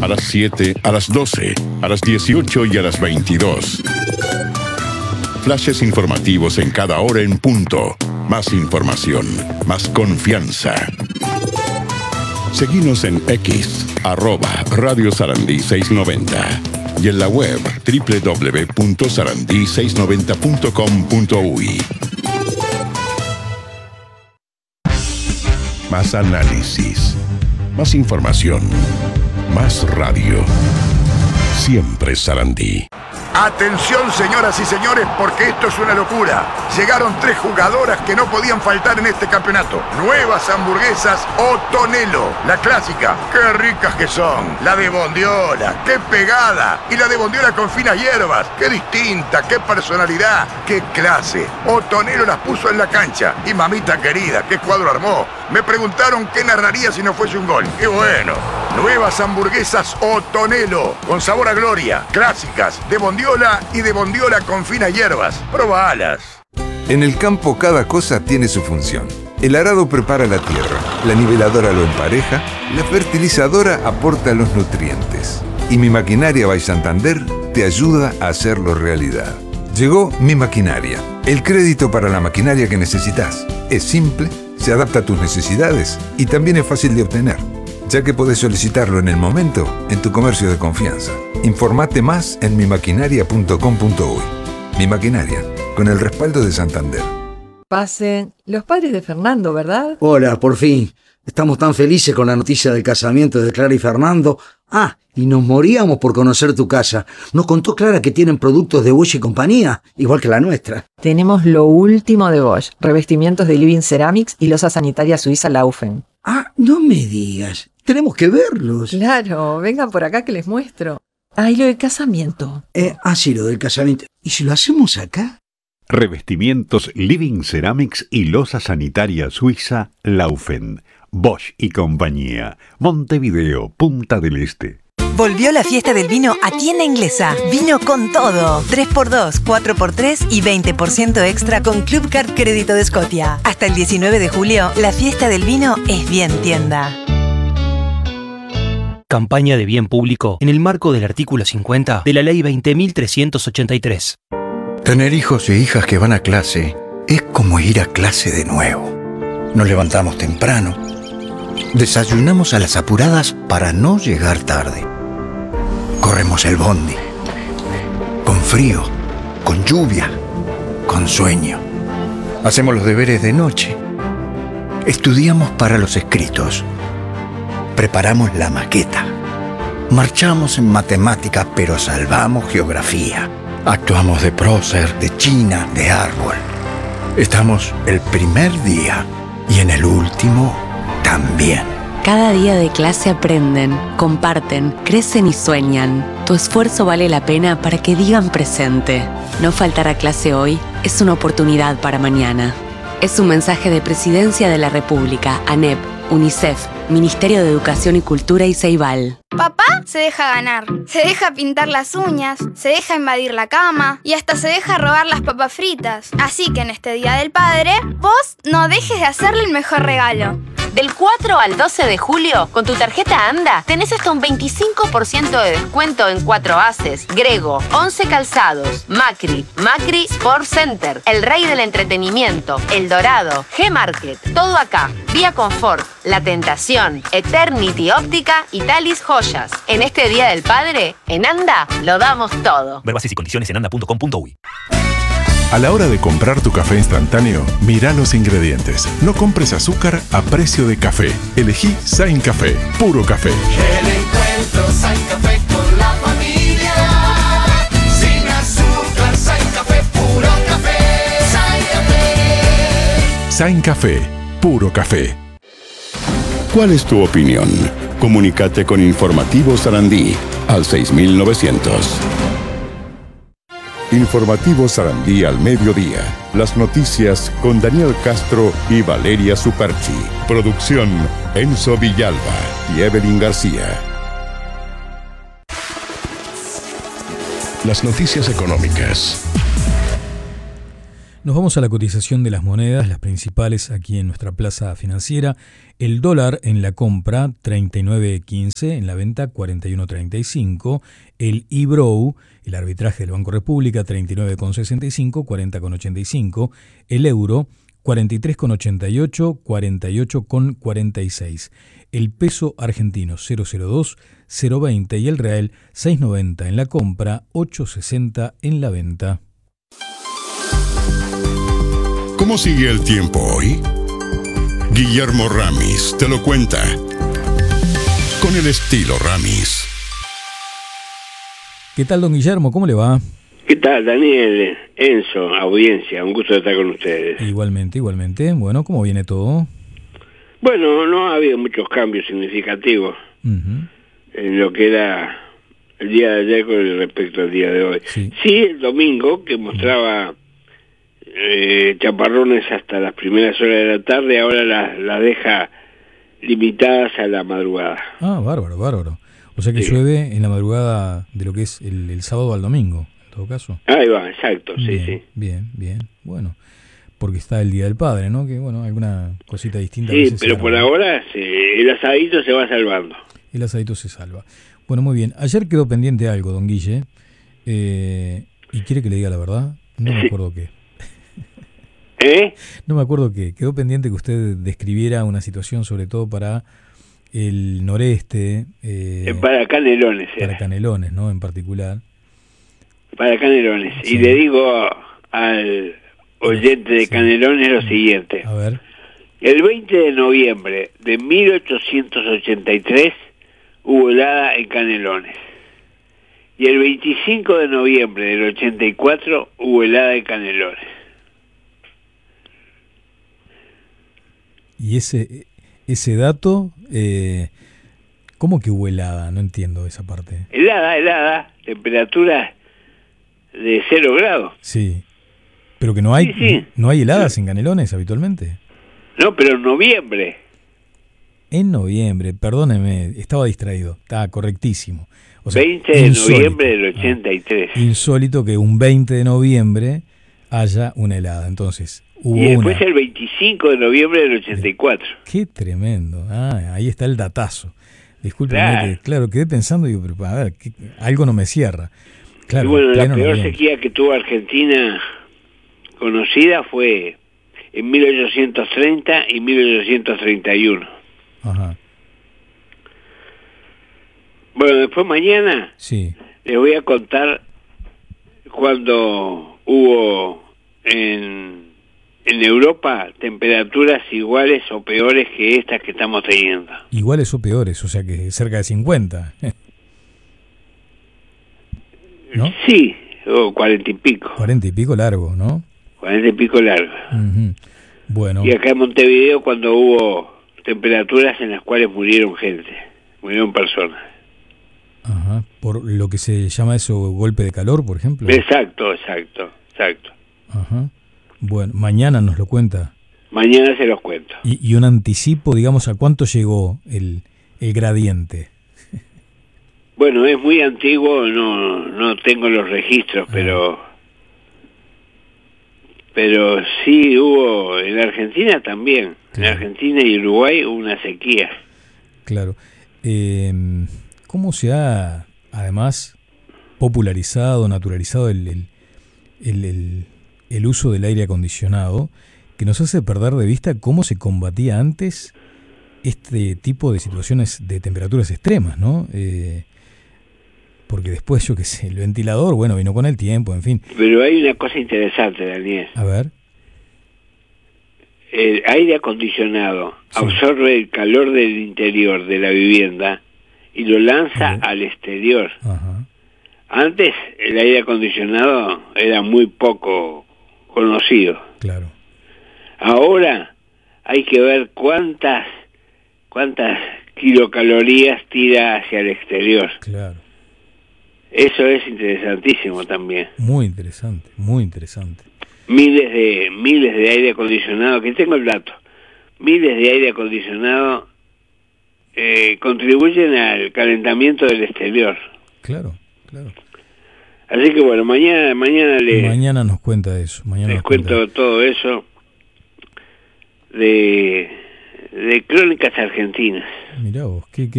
a las 7, a las 12, a las 18 y a las 22. Flashes informativos en cada hora en punto. Más información, más confianza. Seguinos en X, @Radio Sarandí 690 y en la web www.sarandí690.com.uy. Más análisis, más información, más radio. Siempre Sarandí. Atención, señoras y señores, porque esto es una locura. Llegaron 3 jugadoras que no podían faltar en este campeonato. Nuevas hamburguesas Otonelo. La clásica, qué ricas que son. La de bondiola, qué pegada. Y la de bondiola con finas hierbas, qué distinta, qué personalidad, qué clase. Otonelo las puso en la cancha. Y mamita querida, qué cuadro armó. Me preguntaron qué narraría si no fuese un gol. ¡Qué bueno! Nuevas hamburguesas Otonelo, con sabor a gloria, clásicas, de bondiola y de bondiola con finas hierbas. Probalas. En el campo cada cosa tiene su función. El arado prepara la tierra, la niveladora lo empareja, la fertilizadora aporta los nutrientes. Y Mi Maquinaria by Santander te ayuda a hacerlo realidad. Llegó Mi Maquinaria, el crédito para la maquinaria que necesitas. Es simple, se adapta a tus necesidades y también es fácil de obtener, ya que podés solicitarlo en el momento en tu comercio de confianza. Informate más en mimaquinaria.com.uy. Mi Maquinaria, con el respaldo de Santander. Pasen. Los padres de Fernando, ¿verdad? Hola, por fin. Estamos tan felices con la noticia del casamiento de Clara y Fernando. Y nos moríamos por conocer tu casa. Nos contó Clara que tienen productos de Bosch y compañía, igual que la nuestra. Tenemos lo último de Bosch. Revestimientos de Living Ceramics y losa sanitaria suiza Laufen. No me digas. Tenemos que verlos. Claro, vengan por acá que les muestro. Y lo del casamiento. Sí, lo del casamiento. ¿Y si lo hacemos acá? Revestimientos Living Ceramics y losa sanitaria suiza Laufen. Bosch y compañía. Montevideo, Punta del Este. Volvió la fiesta del vino a Tienda Inglesa. Vino con todo. 3x2, 4x3 y 20% extra con Club Card Crédito de Scotia. Hasta el 19 de julio, la fiesta del vino es bien tienda. Campaña de bien público en el marco del artículo 50 de la Ley 20.383. Tener hijos e hijas que van a clase es como ir a clase de nuevo. Nos levantamos temprano, desayunamos a las apuradas para no llegar tarde. Corremos el bondi, con frío, con lluvia, con sueño. Hacemos los deberes de noche. Estudiamos para los escritos. Preparamos la maqueta. Marchamos en matemática, pero salvamos geografía. Actuamos de prócer, de china, de árbol. Estamos el primer día y en el último también. Cada día de clase aprenden, comparten, crecen y sueñan. Tu esfuerzo vale la pena para que digan presente. No faltar a clase hoy es una oportunidad para mañana. Es un mensaje de Presidencia de la República, ANEP, UNICEF, Ministerio de Educación y Cultura y Ceibal. Papá se deja ganar, se deja pintar las uñas, se deja invadir la cama y hasta se deja robar las papas fritas. Así que en este Día del Padre, vos no dejes de hacerle el mejor regalo. Del 4 al 12 de julio, con tu tarjeta ANDA, tenés hasta un 25% de descuento en 4 Haces, Grego, 11 Calzados, Macri, Macri Sport Center, El Rey del Entretenimiento, El Dorado, G-Market, todo acá. Vía Confort, La Tentación, Eternity Óptica y Talis Joyas. En este Día del Padre, en ANDA, lo damos todo. Ver bases y condiciones en anda.com.uy. A la hora de comprar tu café instantáneo, mira los ingredientes. No compres azúcar a precio de café. Elegí Sain Café, puro café. El encuentro Sain Café con la familia. Sin azúcar, Sain Café, puro café. Sain Café. Sain Café, puro café. ¿Cuál es tu opinión? Comunícate con Informativo Sarandí al 6900. Informativo Sarandí al mediodía. Las noticias con Daniel Castro y Valeria Superchi. Producción Enzo Villalba y Evelyn García. Las noticias económicas. Nos vamos a la cotización de las monedas, las principales aquí en nuestra plaza financiera. El dólar en la compra 39.15, en la venta 41.35. El IBROU, el arbitraje del Banco República 39.65, 40.85. El euro 43.88, 48.46. El peso argentino 0.02, 0.20 y el real 6.90 en la compra, 8.60 en la venta. ¿Cómo sigue el tiempo hoy? Guillermo Ramis te lo cuenta. Con el estilo Ramis. ¿Qué tal, don Guillermo? ¿Cómo le va? ¿Qué tal, Daniel? Enzo, audiencia, un gusto estar con ustedes. Igualmente, igualmente. Bueno, ¿cómo viene todo? Bueno, no ha habido muchos cambios significativos en lo que era el día de ayer con respecto al día de hoy. Sí, el domingo, que mostraba chaparrones hasta las primeras horas de la tarde, ahora la deja limitadas a la madrugada. Ah, bárbaro, bárbaro. O sea que llueve en la madrugada de lo que es el sábado al domingo, en todo caso. Ahí va, exacto, bien, sí. Bien, bien, bueno. Porque está el Día del Padre, ¿no? Que, bueno, alguna cosita distinta. Sí, pero por ahora el asadito se va salvando. El asadito se salva. Bueno, muy bien. Ayer quedó pendiente algo, don Guille. ¿Y quiere que le diga la verdad? No me acuerdo qué. No me acuerdo qué. Quedó pendiente que usted describiera una situación, sobre todo para el noreste. Para Canelones. Para Canelones, ¿no? En particular. Para Canelones. Sí. Y le digo al oyente de Canelones lo siguiente. A ver. El 20 de noviembre de 1883 hubo helada en Canelones. Y el 25 de noviembre del 84 hubo helada en Canelones. Y ese dato, ¿cómo que hubo helada? No entiendo esa parte. Helada, temperatura de 0 grados. Sí, pero que no hay, ¿no hay heladas en Canelones habitualmente? No, pero en noviembre. En noviembre, perdóneme, estaba distraído, estaba correctísimo. O sea, 20 de noviembre del 83. Insólito que un 20 de noviembre haya una helada, entonces... Y después el 25 de noviembre del 84. Qué tremendo. Ahí está el datazo. Discúlpeme, claro, quedé pensando, digo, pero a ver, algo no me cierra. Claro, y bueno, la peor sequía que tuvo Argentina conocida fue en 1830 y 1831. Ajá. Bueno, después mañana les voy a contar cuando hubo en Europa temperaturas iguales o peores que estas que estamos teniendo. Iguales o peores, o sea que cerca de 50. ¿No? Sí, o 40 y pico. 40 y pico largo, ¿no? 40 y pico largo. Bueno. Y acá en Montevideo cuando hubo temperaturas en las cuales murieron personas. Ajá. Por lo que se llama eso golpe de calor, por ejemplo. Exacto. Ajá. Bueno, mañana nos lo cuenta. Mañana se los cuento. Y un anticipo, digamos, ¿a cuánto llegó el gradiente? Bueno, es muy antiguo, no tengo los registros, pero sí hubo, en Argentina también, en Argentina y Uruguay hubo una sequía. Claro. ¿Cómo se ha, además, popularizado, naturalizado el uso del aire acondicionado, que nos hace perder de vista cómo se combatía antes este tipo de situaciones de temperaturas extremas, ¿no? Porque después, yo qué sé, el ventilador, bueno, vino con el tiempo, en fin. Pero hay una cosa interesante, Daniel. A ver. El aire acondicionado absorbe el calor del interior de la vivienda y lo lanza al exterior. Ajá. Antes el aire acondicionado era muy poco conocido. Claro. Ahora hay que ver cuántas kilocalorías tira hacia el exterior. Claro. Eso es interesantísimo también. Muy interesante, muy interesante. Miles de aire acondicionado, que tengo el dato, miles de aire acondicionado contribuyen al calentamiento del exterior. Claro. Así que bueno, mañana nos cuenta eso. Mañana les cuento todo eso de Crónicas Argentinas. Mirá vos, qué